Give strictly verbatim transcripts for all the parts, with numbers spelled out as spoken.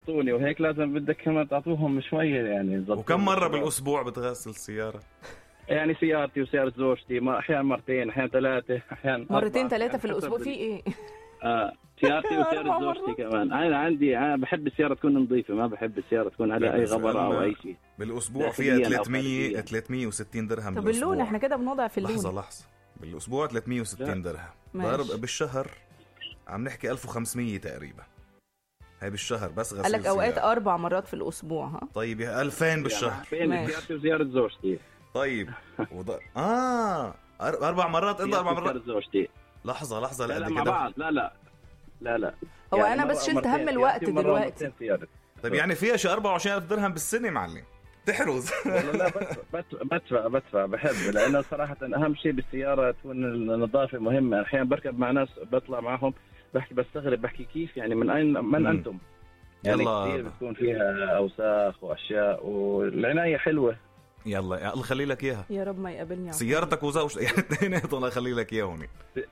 يضبطوني وهيك لازم بدك كمان تعطوهم شوية يعني يضبطوني. وكم مرة بالأسبوع بتغسل السيارة؟ يعني سيارتي وسيارة زوجتي ما أحيانا مرتين أحيانا ثلاثة أحيانا مرتين ثلاثة في الأسبوع في إيه؟ آه سيارتي وسيارة زوجتي كمان. أنا عندي أنا بحب السيارة تكون نظيفة، ما بحب السيارة تكون على أي غبرة أو أي شيء. بالأسبوع فيها ثلاثمية ثلاثمية وستين درهم. طب اللون إحنا كده بنوضع في اللون. لحظة لحظة بالأسبوع ثلاثمية وستين درهم ضرب بالشهر عم نحكي ألف وخمسمية تقريبا. هاي بالشهر بس غسيل. قالك أوقات أربع مرات في الأسبوع. ها طيب يا ألفين بالشهر. بين سيارتي وسيارة زوجتي. طيب وض... آه أربع مرات أنت أربع مرات زوجتي. لحظة لحظة لا لا مع بعض. لا لا لا لا هو يعني أنا بس شلت هم الوقت دلوقتي. طيب يعني فيها شي أربعة وعشرين ألف درهم بالسنة معلم تحرز. لا بدفع بدفع بحب، لأنه صراحة أهم شيء بالسيارة تكون النظافة مهمة. أحيانا بركب مع ناس بطلع معهم بحكي بستغرب بحكي كيف يعني من أين من أنتم يعني كثير بتكون فيها أوساخ وأشياء والعناية حلوة. يلا يا الله خلي لك اياها يا رب ما يقابلني سيارتك وزوج يعني اثنيناتهم الله خلي لك اياها هون.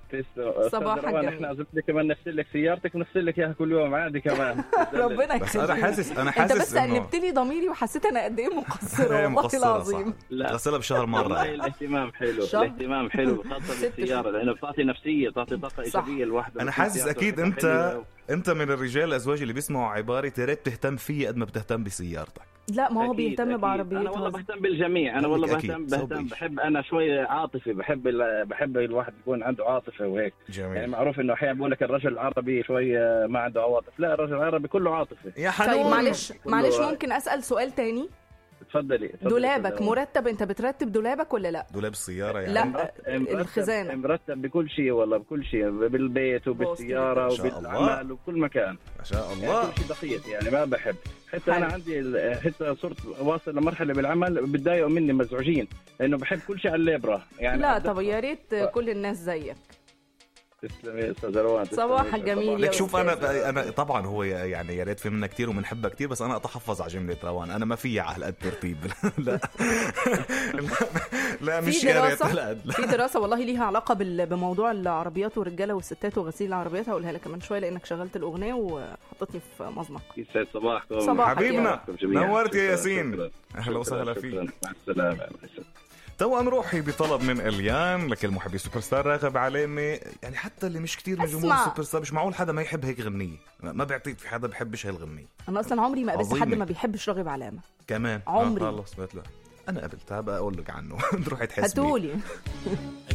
صباحك جميل. احنا عزبت كمان نغسل لك سيارتك ونغسل لك اياها كل يوم عادي كمان. ربنا يخليك. بس انا حاسس انا حاسس انت بس قلبت لي ضميري وحسيت انا قد ايه مقصره والله العظيم. غسلها بشهر مره. الاهتمام حلو الاهتمام حلو خاصه بالسياره لانه بتعطي نفسيه بتعطي طاقه ايجابيه الواحد. انا حاسس اكيد انت انت من الرجال الازواج اللي بيسمعوا عبارة يا ريت تهتم فيي قد ما بتهتم بسيارتك. لا ما هو بيهتم بعربيته. انا والله بهتم بالجميع. انا والله بهتم بهتم بحب انا شوي عاطفي بحب بحب الواحد يكون عنده عاطفه وهيك. جميل. يعني معروف انه احيانا بقول لك الرجل العربي شوي ما عنده عواطف. لا الرجل العربي كله عاطفه يا حنون. طيب معلش معلش ممكن اسال سؤال تاني؟ تفضلي. دولابك مرتب؟ انت بترتب دولابك ولا لا؟ دولاب السياره يعني؟ لا الخزانه مرتب بكل شيء والله بكل شيء بالبيت وبالسياره وبالعمل وبكل مكان ما شاء الله. كل شيء دقيق يعني ما بحب حتى حل. انا عندي حتى صرت واصل لمرحله بالعمل بتضايقوا مني مزعوجين لانه بحب كل شيء على الليبره يعني. لا طب يا ريت كل الناس زيك. تسلمي استاذ روان. صباحك جميل. لك شوف انا انا طبعا هو يعني يا ريت في منا كثير وبنحبها كثير بس انا اتحفظ على جمله روان. انا ما في على قد ترتيب. لا لا مش يا ريت على في دراسه والله ليها علاقه بموضوع العربيات والرجاله والستات وغسيل العربيات. هقولها لك كمان شويه لانك شغلت الاغنيه وحطتني في مزنق. يسعد صباحكم صباح حبيبنا. نورت يا ياسين. اهلا وسهلا فيك. مع السلامه. تو نروحي بطلب من اليان لكل محبي سوبر ستار راغب علامه. يعني حتى اللي مش كتير من جمهور سوبر ستار مش معقول حدا ما يحب هيك غنية. ما بعتقد في حدا بحبش هالغنية. انا اصلا عمري ما قابلت حد ما بيحبش راغب علامه كمان. عمري. آه خلص بقى انا قابلتها بقى اقول لك عنه. نروحي تحسبي هتقولي